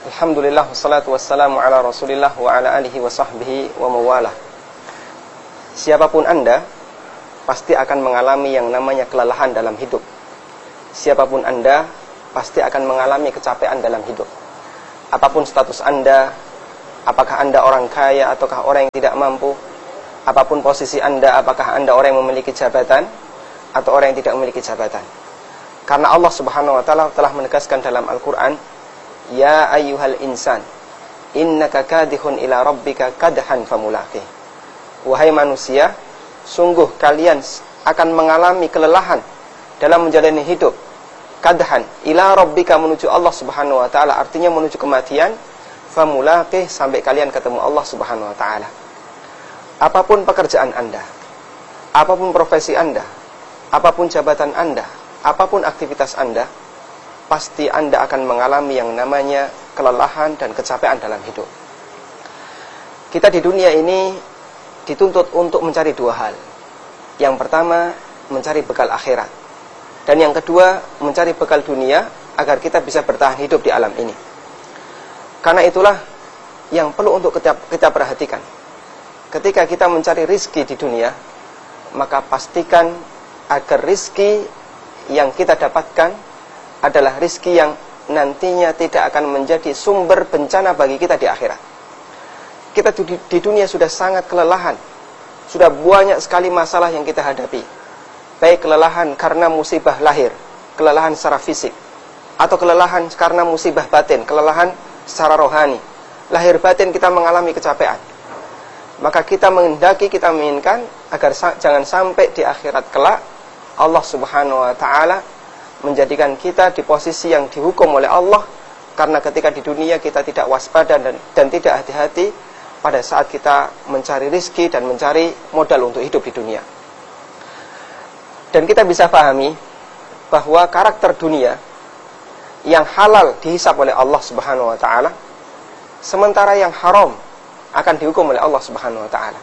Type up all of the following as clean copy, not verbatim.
Alhamdulillah wassalatu wassalamu ala Rasulillah wa ala alihi wa sahbihi wa mawalah. Siapapun Anda pasti akan mengalami yang namanya kelelahan dalam hidup. Siapapun Anda pasti akan mengalami kecapean dalam hidup. Apapun status Anda, apakah Anda orang kaya ataukah orang yang tidak mampu, apapun posisi Anda, apakah Anda orang yang memiliki jabatan atau orang yang tidak memiliki jabatan. Karena Allah Subhanahu wa taala telah menegaskan dalam Al-Qur'an, ya ayyuhal insan innaka kadihun ila rabbika kadhan famulaqih. Wahai manusia, sungguh kalian akan mengalami kelelahan dalam menjalani hidup. Kadhan ila rabbika, menuju Allah Subhanahu wa taala, artinya menuju kematian. Famulaqih, sampai kalian ketemu Allah Subhanahu wa taala. Apapun pekerjaan Anda, apapun profesi Anda, apapun jabatan Anda, apapun aktivitas Anda, pasti Anda akan mengalami yang namanya kelelahan dan kecapean dalam hidup. Kita di dunia ini dituntut untuk mencari dua hal. Yang pertama, mencari bekal akhirat. Dan yang kedua, mencari bekal dunia agar kita bisa bertahan hidup di alam ini. Karena itulah yang perlu untuk kita perhatikan. Ketika kita mencari rizki di dunia, maka pastikan agar rizki yang kita dapatkan adalah rizki yang nantinya tidak akan menjadi sumber bencana bagi kita di akhirat. Kita di dunia sudah sangat kelelahan, sudah banyak sekali masalah yang kita hadapi. Baik kelelahan karena musibah lahir, kelelahan secara fisik, atau kelelahan karena musibah batin, kelelahan secara rohani. Lahir batin kita mengalami kecapean. Maka kita menghendaki, kita menginginkan agar jangan sampai di akhirat kelak Allah Subhanahu wa taala menjadikan kita di posisi yang dihukum oleh Allah, karena ketika di dunia kita tidak waspada dan tidak hati-hati pada saat kita mencari rizki dan mencari modal untuk hidup di dunia. Dan kita bisa pahami bahwa karakter dunia yang halal dihisab oleh Allah Subhanahu wa taala, sementara yang haram akan dihukum oleh Allah Subhanahu wa taala.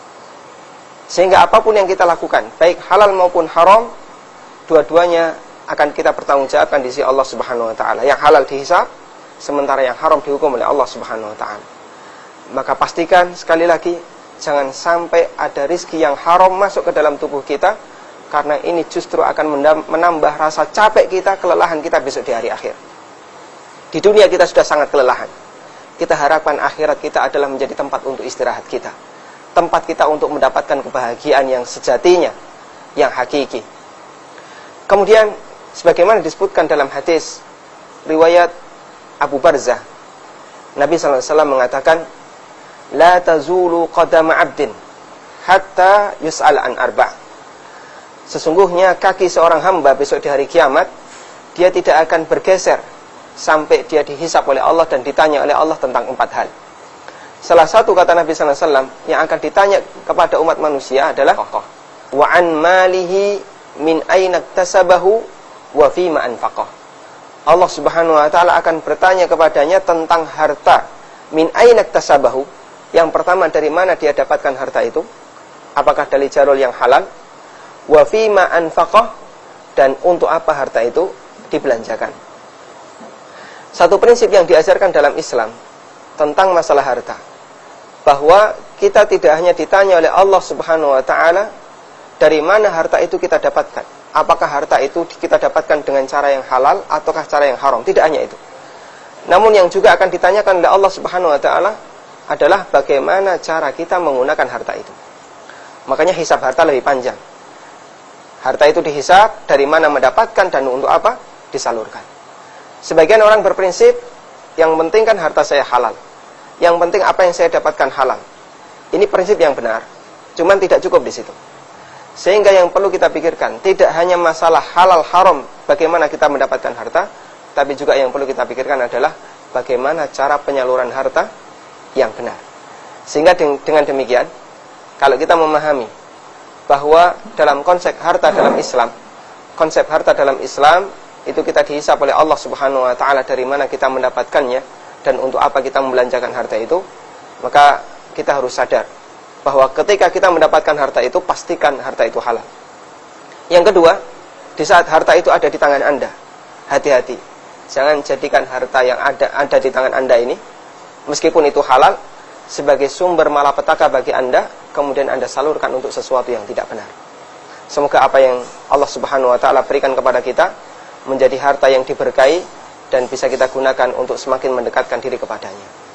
Sehingga apapun yang kita lakukan, baik halal maupun haram, dua-duanya akan kita pertanggungjawabkan di sisi Allah Subhanahu wa taala. Yang halal dihisab, sementara yang haram dihukum oleh Allah Subhanahu wa taala. Maka pastikan sekali lagi, jangan sampai ada rizki yang haram masuk ke dalam tubuh kita, karena ini justru akan menambah rasa capek kita, kelelahan kita besok di hari akhir. Di dunia kita sudah sangat kelelahan. Kita harapkan akhirat kita adalah menjadi tempat untuk istirahat kita, tempat kita untuk mendapatkan kebahagiaan yang sejatinya, yang hakiki. Kemudian sebagaimana disebutkan dalam hadis riwayat Abu Barzah, Nabi sallallahu alaihi wasallam mengatakan, la tazulu qadama 'abdin hatta yus'al an arba'. Sesungguhnya kaki seorang hamba besok di hari kiamat, dia tidak akan bergeser sampai dia dihisab oleh Allah dan ditanya oleh Allah tentang 4 hal. Salah satu kata Nabi sallallahu alaihi wasallam yang akan ditanya kepada umat manusia adalah wa an malihi min aina iktasabahu wa fima anfaqah. Allah Subhanahu wa taala akan bertanya kepadanya tentang harta. Min aina iktasabahu, yang pertama dari mana dia dapatkan harta itu? Apakah dari jalur yang halal? Wa fima anfaqah, dan untuk apa harta itu dibelanjakan. Satu prinsip yang diajarkan dalam Islam tentang masalah harta, bahwa kita tidak hanya ditanya oleh Allah Subhanahu wa taala dari mana harta itu kita dapatkan. Apakah harta itu kita dapatkan dengan cara yang halal ataukah cara yang haram? Tidak hanya itu. Namun yang juga akan ditanyakan oleh Allah Subhanahu wa taala adalah bagaimana cara kita menggunakan harta itu. Makanya hisab harta lebih panjang. Harta itu dihisab dari mana mendapatkan dan untuk apa disalurkan. Sebagian orang berprinsip yang penting kan harta saya halal. Yang penting apa yang saya dapatkan halal. Ini prinsip yang benar. Cuman tidak cukup di situ. Sehingga yang perlu kita pikirkan tidak hanya masalah halal haram bagaimana kita mendapatkan harta, tapi juga yang perlu kita pikirkan adalah bagaimana cara penyaluran harta yang benar. Sehingga dengan demikian, kalau kita memahami bahwa dalam konsep harta dalam Islam itu kita dihisab oleh Allah Subhanahu wa taala dari mana kita mendapatkannya dan untuk apa kita membelanjakan harta itu, maka kita harus sadar bahwa ketika kita mendapatkan harta itu, pastikan harta itu halal. Yang kedua, di saat harta itu ada di tangan Anda, hati-hati. Jangan jadikan harta yang ada di tangan Anda ini, meskipun itu halal, sebagai sumber malapetaka bagi Anda, kemudian Anda salurkan untuk sesuatu yang tidak benar. Semoga apa yang Allah Subhanahu wa taala berikan kepada kita menjadi harta yang diberkahi dan bisa kita gunakan untuk semakin mendekatkan diri kepadanya.